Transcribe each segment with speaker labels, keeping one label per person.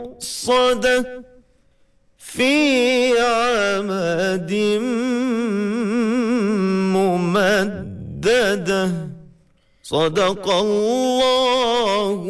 Speaker 1: صدق في عمد ممدده صدق الله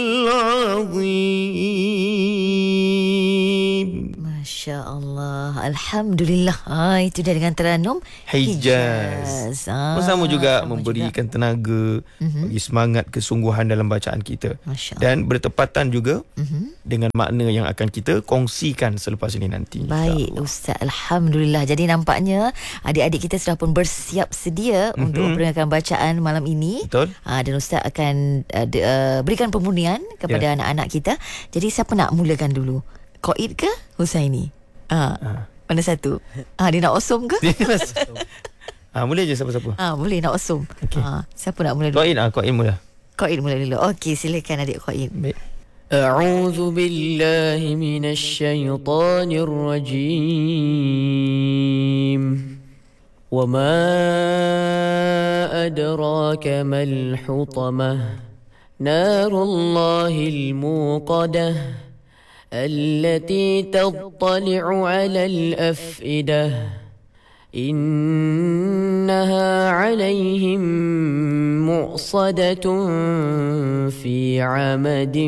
Speaker 1: العظيم.
Speaker 2: Masya Allah, Alhamdulillah. Itu dia dengan Teranum
Speaker 1: Hijaz. Sama juga memberikan tenaga, bagi semangat, kesungguhan dalam bacaan kita. Dan bertepatan juga dengan makna yang akan kita kongsikan selepas ini nanti.
Speaker 2: Baik Ustaz, Alhamdulillah. Jadi nampaknya adik-adik kita sudah pun bersiap sedia untuk memperingatan bacaan malam ini.
Speaker 1: Betul.
Speaker 2: Dan Ustaz akan berikan pemurnian kepada anak-anak kita. Jadi siapa nak mulakan dulu? Qaid ke Husaini? Mana satu? Dia nak osum ke?
Speaker 1: Boleh je siapa-siapa.
Speaker 2: Boleh nak osum.
Speaker 1: Okay.
Speaker 2: Siapa nak mula dulu?
Speaker 1: Qaid mula.
Speaker 2: Qaid mula dulu. Okey, silakan adik Qaid.
Speaker 1: Baik.
Speaker 3: أعوذ بالله من الشيطان الرجيم وما أدراك ما الحطمة نار الله الموقدة التي تطلع على الأفئدة إنها عليهم مؤصدة في عمد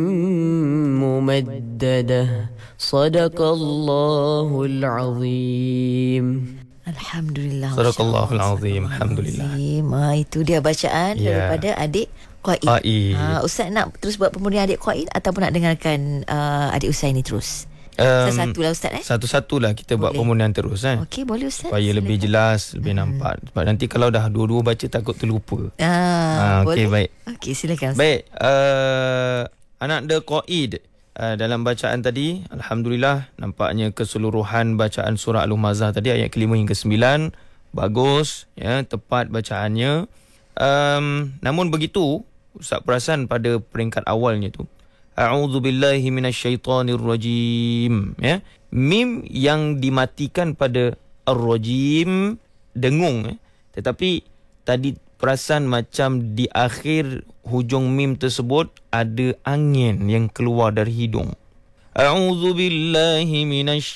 Speaker 3: ممددة صدق الله العظيم.
Speaker 2: Alhamdulillah.
Speaker 1: Sadaqallahul azim. Alhamdulillah.
Speaker 2: Itu dia bacaan daripada adik Qaid. Ustaz nak terus buat pemurnian adik Qaid ataupun nak dengarkan adik Husaini terus? Satu-satulah Ustaz.
Speaker 1: Satu-satulah kita buat pemurnian terus kan.
Speaker 2: Okey, boleh Ustaz.
Speaker 1: Supaya lebih jelas, lebih nampak. Sebab nanti kalau dah dua-dua baca takut terlupa.
Speaker 2: Boleh.
Speaker 1: Okey, baik.
Speaker 2: Okey, silakan Ustaz.
Speaker 1: Baik, anak The Qaid dalam bacaan tadi, alhamdulillah nampaknya keseluruhan bacaan surah Al-Humazah tadi ayat ke-5 hingga 9 bagus ya, tepat bacaannya. Namun begitu, Ustaz perasan pada peringkat awalnya tu, a'udzubillahi minasyaitonirrajim ya. Mim yang dimatikan pada ar-rajim dengung tetapi tadi perasan macam di akhir hujung mim tersebut ada angin yang keluar dari hidung. A'udzubillahi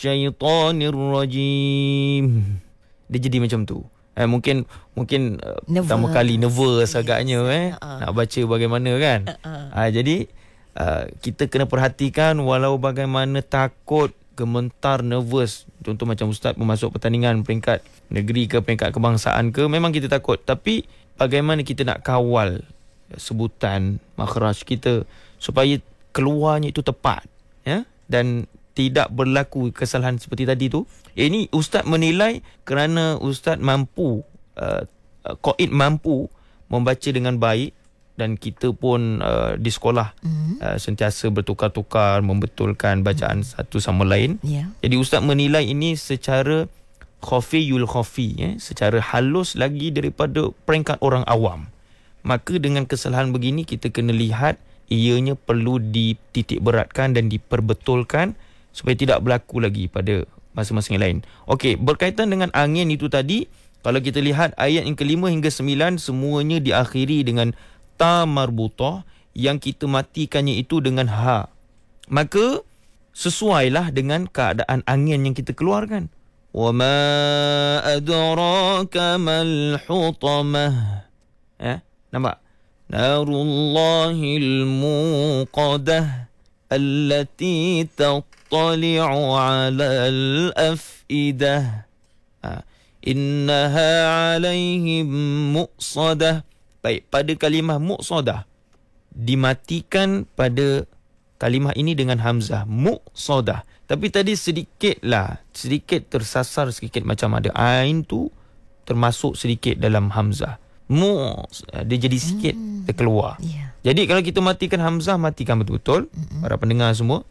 Speaker 1: minasyaitonirrajim. Dia jadi macam tu. Mungkin pertama kali nervous agaknya nak baca bagaimana kan. Jadi kita kena perhatikan walau bagaimana takut, gementar, nervous. Contoh macam Ustaz memasuk pertandingan peringkat negeri ke peringkat kebangsaan ke, memang kita takut. Tapi bagaimana kita nak kawal sebutan makhraj kita supaya keluarnya itu tepat ya, dan tidak berlaku kesalahan seperti tadi tu. Ini Ustaz menilai kerana Ustaz mampu, Qaid mampu membaca dengan baik, dan kita pun di sekolah sentiasa bertukar-tukar membetulkan bacaan satu sama lain. Jadi Ustaz menilai ini secara khafiyul khafi secara halus lagi daripada peringkat orang awam. Maka dengan kesalahan begini kita kena lihat ianya perlu dititik beratkan dan diperbetulkan supaya tidak berlaku lagi pada masa-masa yang lain. Okey, berkaitan dengan angin itu tadi, kalau kita lihat ayat yang ke-5 hingga 9 semuanya diakhiri dengan ta marbutah yang kita matikannya itu dengan ha. Maka sesuailah dengan keadaan angin yang kita keluarkan. Wa ma adraka mal hutamah. Nampak? Narullahil muqadah allati tattali'u 'alal afidah. Innaha 'alaihim muqsadah. Baik, pada kalimah muqsadah dimatikan pada kalimah ini dengan hamzah muqsadah. Tapi tadi sedikit tersasar sedikit, macam ada ain tu termasuk sedikit dalam hamzah. Dia jadi sikit terkeluar. Jadi kalau kita matikan hamzah, matikan betul-betul. Para pendengar semua,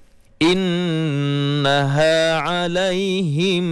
Speaker 1: innaha 'alaihim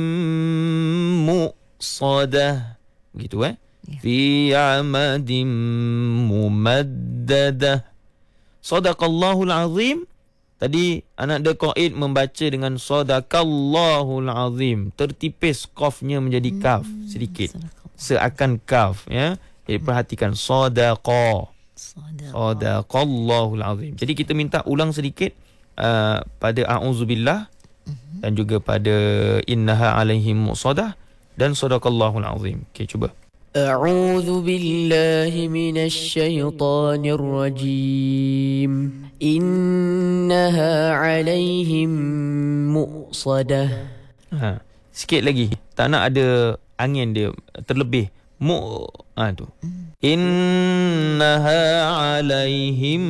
Speaker 1: muqsadah. Begitu fi amadim mumaddadah. Sadaqallahul azim. Tadi anak The Qaid membaca dengan sadaqallahul azim. Tertipis qafnya menjadi kaf sedikit. Seakan kaf ya. Jadi perhatikan sadaqallahul azim. Jadi kita minta ulang sedikit pada a'udzubillah dan juga pada innaha alaihim musadah dan sadaqallahul azim. Okey, cuba.
Speaker 3: أعوذ بالله من الشيطان الرجيم إنها عليهم مؤصدة.
Speaker 1: Sikit lagi. Tak nak ada angin dia terlebih. Tu. Innaha alaihim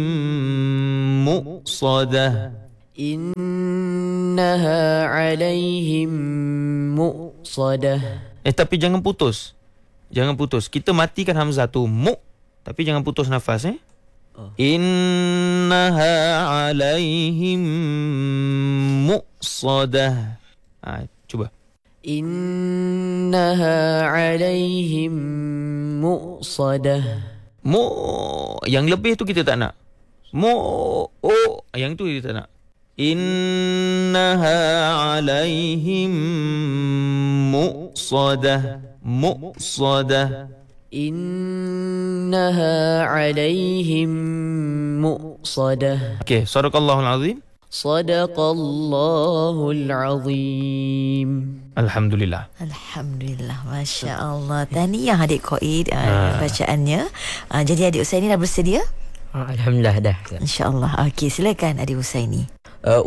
Speaker 1: mu'sadah.
Speaker 3: إنها عليهم مؤصدة.
Speaker 1: Tapi jangan putus. Jangan putus. Kita matikan hamzah tu tapi jangan putus nafas Innaha alaihim mu'sadah. Cuba.
Speaker 3: Innaha alaihim mu'sadah.
Speaker 1: Yang lebih tu kita tak nak. Yang tu kita tak nak. Innaha alaihim mu'sadah. Mu'sadah.
Speaker 3: Innaha alaihim mu'sadah.
Speaker 1: Okey, sadaqallahul azim.
Speaker 3: Sadaqallahul azim.
Speaker 1: Alhamdulillah.
Speaker 2: Alhamdulillah. Masya Allah. Tahniah adik Qaid bacaannya. Jadi adik Husaini dah bersedia?
Speaker 3: Alhamdulillah dah.
Speaker 2: InsyaAllah. Okey, silakan adik Husaini.